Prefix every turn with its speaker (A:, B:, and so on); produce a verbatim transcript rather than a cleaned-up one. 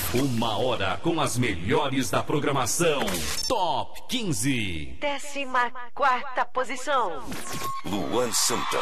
A: Uma hora com as melhores da programação. Top quinze.
B: Décima quarta posição.
C: Luan Santana.